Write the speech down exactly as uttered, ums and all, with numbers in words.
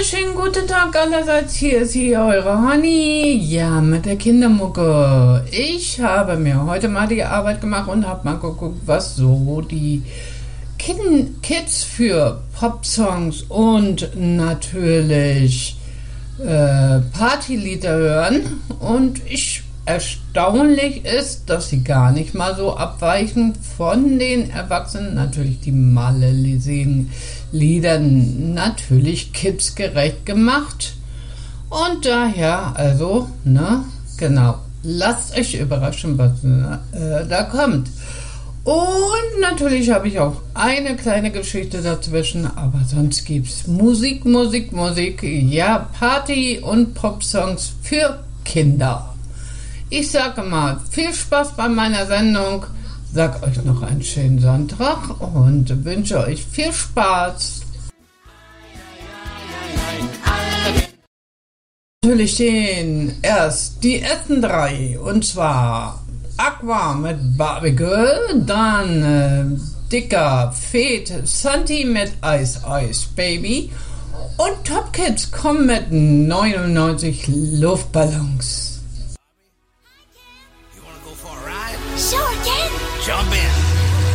wunderschönen guten Tag allerseits. Hier ist hier eure Honey. Ja, mit der Kindermucke. Ich habe mir heute mal die Arbeit gemacht und habe mal geguckt, was so die Kid- Kids für Popsongs und natürlich äh, Partylieder hören. Und ich erstaunlich ist, dass sie gar nicht mal so abweichen von den Erwachsenen. Natürlich die Malle-Liedern, natürlich kidsgerecht gemacht. Und daher, also, ne, genau, lasst euch überraschen, was äh, da kommt. Und natürlich habe ich auch eine kleine Geschichte dazwischen, aber sonst gibt's Musik, Musik, Musik, ja, Party- und Popsongs für Kinder. Ich sage mal, viel Spaß bei meiner Sendung, sag euch noch einen schönen Sonntag und wünsche euch viel Spaß. Natürlich den erst die ersten drei, und zwar Aqua mit Barbie Girl, dann äh, Dicker, Fed, Santi mit Ice Ice Baby und Top Kids kommen mit neunundneunzig Luftballons. Sure, Ken. Jump in.